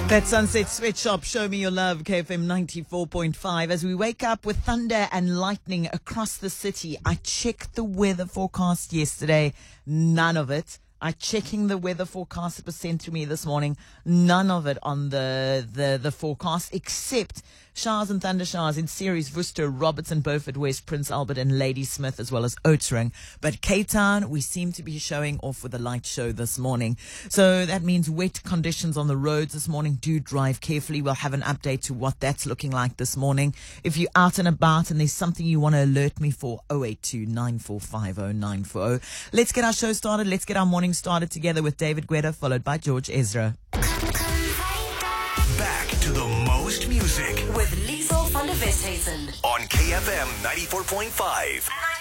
That Sunset Sweatshop, Show Me Your Love, KFM 94.5. As we wake up with thunder and lightning across the city, I checked the weather forecast yesterday. None of it. I checking the weather forecast that was sent to me this morning. None of it on the forecast, except showers and thunder showers in Ceres, Worcester, Robertson, Beaufort West, Prince Albert and Ladysmith, as well as Oudtshoorn. But Cape Town, we seem to be showing off with a light show this morning. So that means wet conditions on the roads this morning. Do drive carefully. We'll have an update to what that's looking like this morning. If you're out and about and there's something you want to alert me for, 082-9450-940. Let's get our show started. Let's get our morning started together with David Guetta, followed by George Ezra. Back to the most music with Liesel van der Westhuizen on KFM 94.5.